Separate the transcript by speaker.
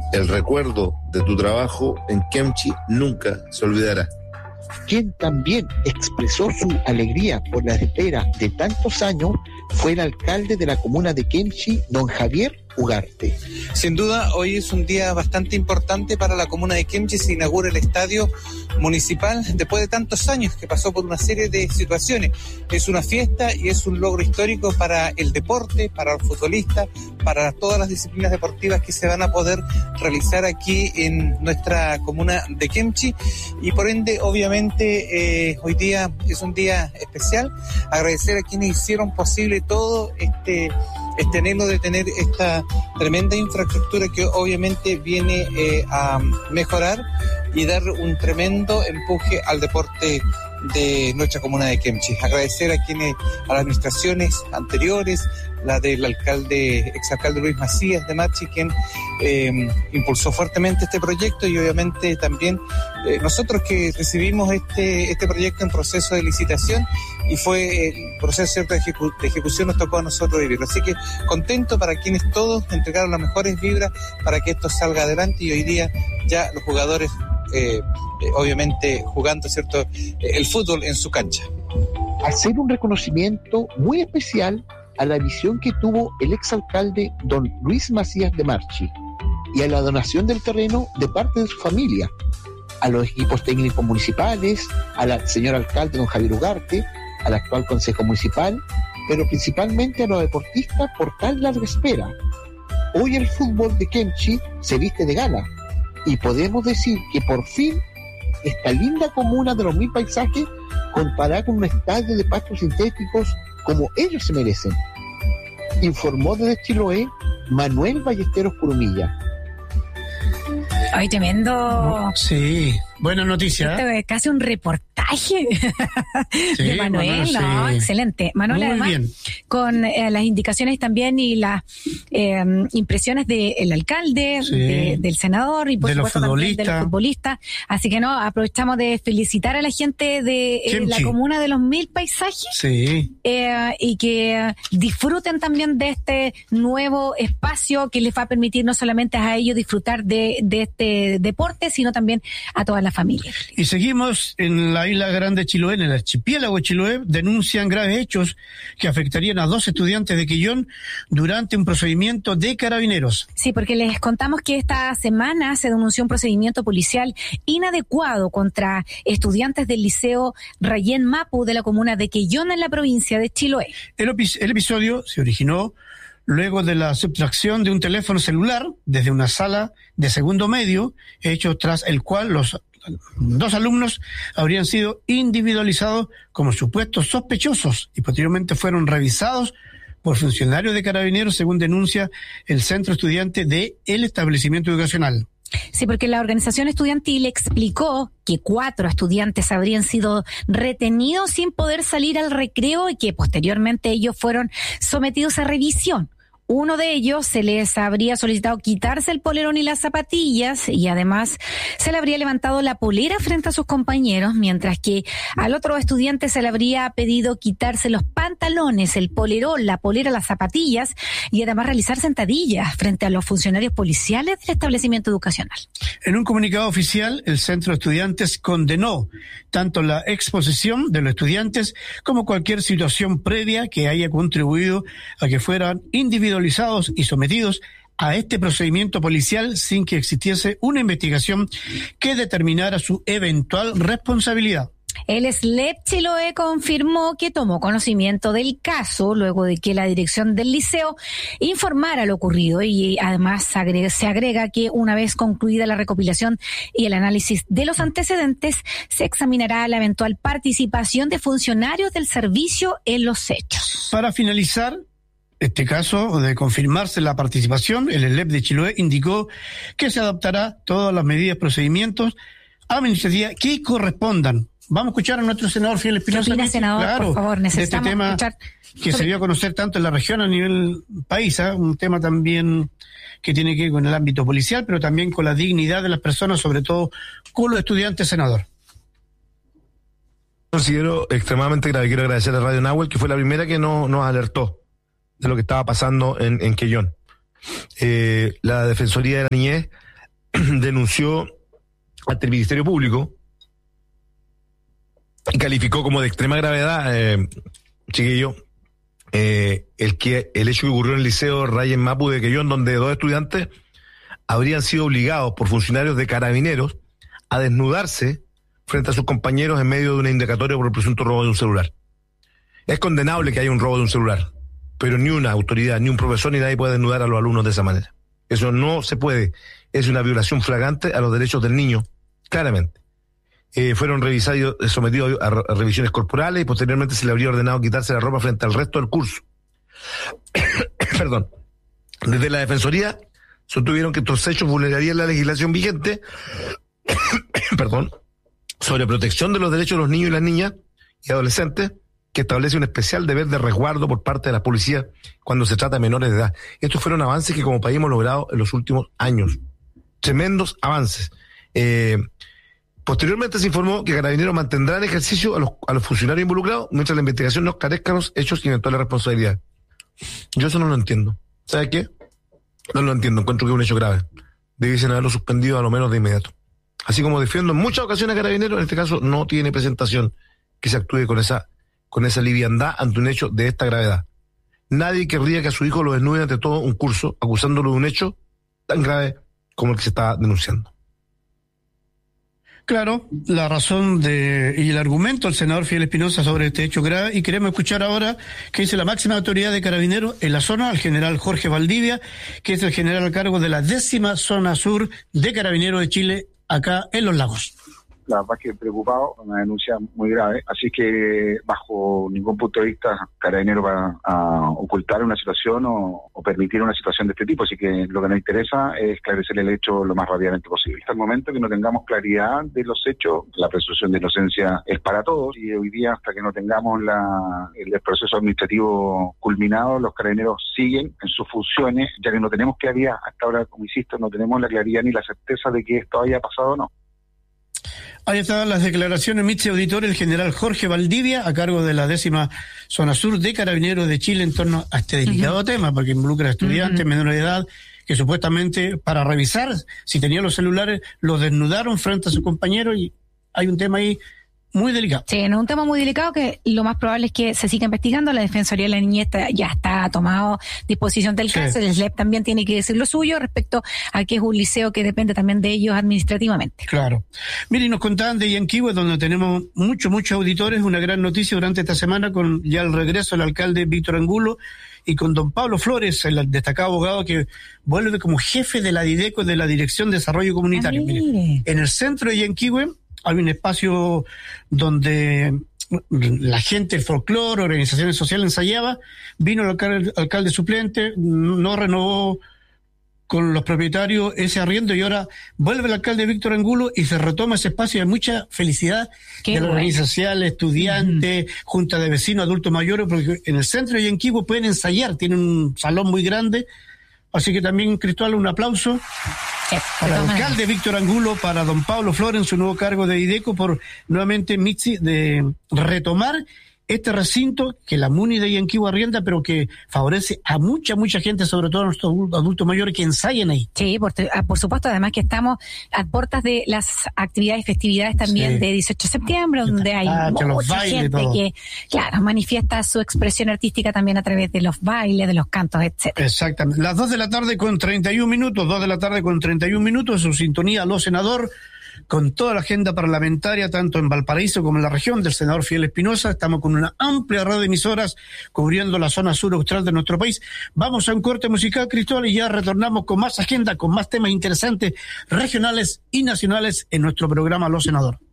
Speaker 1: El recuerdo de tu trabajo en Kemchi nunca se olvidará.
Speaker 2: Quien también expresó su alegría por la espera de tantos años fue el alcalde de la comuna de Kemchi, don Javier Ugarte.
Speaker 3: Sin duda, hoy es un día bastante importante para la comuna de Kemchi. Se inaugura el estadio municipal después de tantos años que pasó por una serie de situaciones. Es una fiesta y es un logro histórico para el deporte, para los futbolistas, para todas las disciplinas deportivas que se van a poder realizar aquí en nuestra comuna de Kemchi. Y por ende, obviamente, hoy día es un día especial. Agradecer a quienes hicieron posible todo este anhelo de tener esta tremenda infraestructura que obviamente viene a mejorar y dar un tremendo empuje al deporte de nuestra comuna de Kemchi. Agradecer a las administraciones anteriores, la del exalcalde Luis Macías de Marchi, quien impulsó fuertemente este proyecto, y obviamente también nosotros que recibimos este proyecto en proceso de licitación, y fue el proceso de ejecución nos tocó a nosotros vivirlo. Así que contento para quienes todos entregaron las mejores vibras para que esto salga adelante, y hoy día ya los jugadores obviamente jugando, ¿cierto?, el fútbol en su cancha.
Speaker 2: Hacer un reconocimiento muy especial a la visión que tuvo el exalcalde don Luis Macías de Marchi y a la donación del terreno de parte de su familia, a los equipos técnicos municipales, al señor alcalde don Javier Ugarte, al actual consejo municipal, pero principalmente a los deportistas por tan larga espera. Hoy el fútbol de Kemchi se viste de gala, y podemos decir que por fin esta linda comuna de los 1000 paisajes contará con un estadio de pastos sintéticos como ellos se merecen. Informó desde Chiloé Manuel Ballesteros Curumilla.
Speaker 4: Ay, tremendo.
Speaker 5: Sí, buena noticia.
Speaker 4: Esto es casi un reportaje de Manuel, ¿no? Sí. Excelente. Manuel, muy además, bien. Con las indicaciones también y las impresiones del alcalde, sí, del senador y por supuesto también de los futbolistas. Así que no, aprovechamos de felicitar a la gente de la comuna de los 1000 paisajes. Sí. Y que disfruten también de este nuevo espacio que les va a permitir no solamente a ellos disfrutar de este deporte, sino también a toda la familia.
Speaker 5: Y seguimos en la isla Grande Chiloé, en el archipiélago de Chiloé, denuncian graves hechos que afectarían a 2 estudiantes de Quillón durante un procedimiento de carabineros.
Speaker 4: Sí, porque les contamos que esta semana se denunció un procedimiento policial inadecuado contra estudiantes del Liceo Rayén Mapu de la comuna de Quillón en la provincia de Chiloé.
Speaker 5: El episodio se originó luego de la sustracción de un teléfono celular desde una sala de segundo medio, hecho tras el cual los 2 alumnos habrían sido individualizados como supuestos sospechosos y posteriormente fueron revisados por funcionarios de Carabineros, según denuncia el centro estudiante del establecimiento educacional.
Speaker 4: Sí, porque la organización estudiantil explicó que 4 estudiantes habrían sido retenidos sin poder salir al recreo y que posteriormente ellos fueron sometidos a revisión. Uno de ellos se les habría solicitado quitarse el polerón y las zapatillas, y además se le habría levantado la polera frente a sus compañeros, mientras que al otro estudiante se le habría pedido quitarse los pantalones, el polerón, la polera, las zapatillas, y además realizar sentadillas frente a los funcionarios policiales del establecimiento educacional.
Speaker 5: En un comunicado oficial, el Centro de Estudiantes condenó tanto la exposición de los estudiantes como cualquier situación previa que haya contribuido a que fueran individualizados y sometidos a este procedimiento policial sin que existiese una investigación que determinara su eventual responsabilidad.
Speaker 4: El SLEP Chiloé confirmó que tomó conocimiento del caso luego de que la dirección del liceo informara lo ocurrido, y además se agrega que una vez concluida la recopilación y el análisis de los antecedentes, se examinará la eventual participación de funcionarios del servicio en los hechos.
Speaker 5: Para finalizar este caso, de confirmarse la participación, el SLEP de Chiloé indicó que se adoptará todas las medidas, procedimientos administrativas que correspondan. Vamos a escuchar a nuestro senador Fidel Espinosa.
Speaker 4: ¿Qué opina, senador?
Speaker 5: Claro,
Speaker 4: por favor, necesitamos
Speaker 5: de este tema
Speaker 4: escuchar
Speaker 5: que se dio a conocer tanto en la región a nivel país, un tema también que tiene que ver con el ámbito policial, pero también con la dignidad de las personas, sobre todo con los estudiantes, senador.
Speaker 1: Considero extremadamente grave. Quiero agradecer a Radio Nahuel, que fue la primera que nos alertó de lo que estaba pasando en Quillón. La Defensoría de la Niñez denunció ante el Ministerio Público y calificó como de extrema gravedad, chiquillo, el hecho que ocurrió en el Liceo Ryan Mapu de Quellón, donde 2 estudiantes habrían sido obligados por funcionarios de Carabineros a desnudarse frente a sus compañeros en medio de una indagatoria por el presunto robo de un celular. Es condenable que haya un robo de un celular, pero ni una autoridad, ni un profesor, ni nadie puede desnudar a los alumnos de esa manera. Eso no se puede. Es una violación flagrante a los derechos del niño, claramente. Fueron revisados, sometidos a revisiones corporales y posteriormente se le habría ordenado quitarse la ropa frente al resto del curso. Perdón. Desde la Defensoría sostuvieron que estos hechos vulnerarían la legislación vigente perdón, sobre protección de los derechos de los niños y las niñas y adolescentes, que establece un especial deber de resguardo por parte de las policías cuando se trata de menores de edad. Estos fueron avances que como país hemos logrado en los últimos años. Tremendos avances. Posteriormente se informó que Carabineros mantendrá en ejercicio a los funcionarios involucrados mientras la investigación no esclarezca los hechos y eventuales responsabilidades. Yo eso no lo entiendo. ¿Sabe qué? No lo entiendo. Encuentro que es un hecho grave. Debiesen haberlo suspendido a lo menos de inmediato. Así como defiendo en muchas ocasiones a Carabineros, en este caso no tiene presentación que se actúe con esa liviandad ante un hecho de esta gravedad. Nadie querría que a su hijo lo desnude ante todo un curso, acusándolo de un hecho tan grave como el que se está denunciando.
Speaker 5: Claro, la razón y el argumento del senador Fidel Espinosa sobre este hecho grave, y queremos escuchar ahora que dice la máxima autoridad de Carabineros en la zona, el general Jorge Valdivia, que es el general a cargo de la 10ª Zona Sur de Carabineros de Chile, acá en Los Lagos.
Speaker 6: La verdad que preocupado, una denuncia muy grave, así que bajo ningún punto de vista Carabineros va a ocultar una situación o permitir una situación de este tipo, así que lo que nos interesa es esclarecer el hecho lo más rápidamente posible. Hasta el momento que no tengamos claridad de los hechos, la presunción de inocencia es para todos, y hoy día hasta que no tengamos el proceso administrativo culminado, los Carabineros siguen en sus funciones, ya que no tenemos claridad, hasta ahora, como insisto, no tenemos la claridad ni la certeza de que esto haya pasado o no.
Speaker 5: Ahí estaban las declaraciones, Mitzi Auditor, el general Jorge Valdivia, a cargo de la 10ª Zona Sur de Carabineros de Chile en torno a este delicado tema, porque involucra a estudiantes menores de edad que supuestamente para revisar si tenían los celulares los desnudaron frente a sus compañeros, y hay un tema ahí muy delicado.
Speaker 4: Sí, no, un tema muy delicado que lo más probable es que se siga investigando. La Defensoría de la Niñez ya está tomado disposición del caso. El SLEP también tiene que decir lo suyo respecto a que es un liceo que depende también de ellos administrativamente.
Speaker 5: Claro. Mire, nos contaban de Yanquihue, donde tenemos muchos auditores, una gran noticia durante esta semana con ya el regreso del alcalde Víctor Angulo y con don Pablo Flores, el destacado abogado que vuelve como jefe de la DIDECO, de la Dirección de Desarrollo Comunitario. Mire, en el centro de Yanquihue hay un espacio donde la gente, el folclore, organizaciones sociales ensayaba, vino el alcalde suplente, no renovó con los propietarios ese arriendo y ahora vuelve el alcalde Víctor Angulo y se retoma ese espacio. Hay mucha felicidad de las organizaciones sociales, estudiantes, junta de vecinos, adultos mayores, porque en el centro de Yanquihue pueden ensayar, tienen un salón muy grande. Así que también, Cristóbal, un aplauso para el alcalde Víctor Angulo, para don Pablo Flores en su nuevo cargo de DIDECO, por nuevamente, Mitzi, de retomar este recinto que la MUNI de Yanquihue arrienda, pero que favorece a mucha gente, sobre todo a nuestros adultos mayores que ensayan ahí. Sí,
Speaker 4: por supuesto, además que estamos a puertas de las actividades y festividades también de 18 de septiembre, donde hay mucha gente que, claro, manifiesta su expresión artística también a través de los bailes, de los cantos, etcétera.
Speaker 5: Exactamente. Las 2 de la tarde con 31 minutos, su sintonía Lo Senador, con toda la agenda parlamentaria, tanto en Valparaíso como en la región, del senador Fidel Espinosa. Estamos con una amplia red de emisoras cubriendo la zona sur austral de nuestro país. Vamos a un corte musical, Cristóbal, y ya retornamos con más agenda, con más temas interesantes regionales y nacionales en nuestro programa Lo Senador.